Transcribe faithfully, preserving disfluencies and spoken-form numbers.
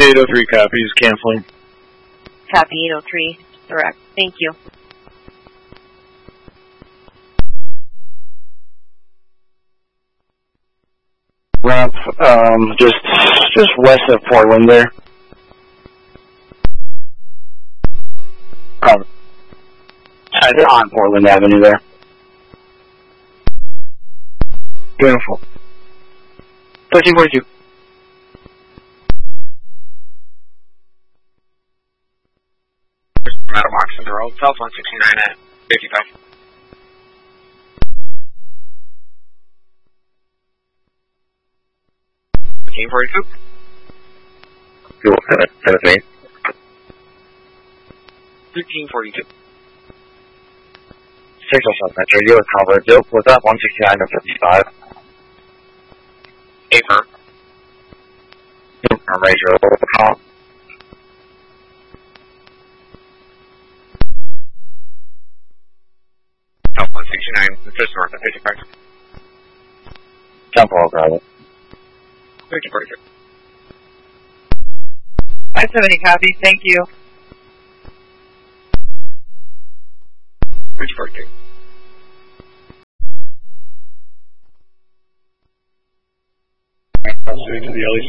eight oh three copies, canceling. Copy eight oh three, direct. Thank you. Ramp, um, just, just west of Portland there. Um, they're on Portland Avenue there. Beautiful. thirteen forty-two. Madam Oxford Road, South one sixty-nine at fifty-five. thirteen forty-two. Cool, seventeen. thirteen forty-two. six oh seven Metro, you were covered. Yep, what's up? one sixty-nine to fifty-five. A firm. I'm raise your local call. South one sixty-nine, just north of fifty-five. Jump all private. thirteen forty-two. five seventy copy, thank you. thirteen forty-two. To the L E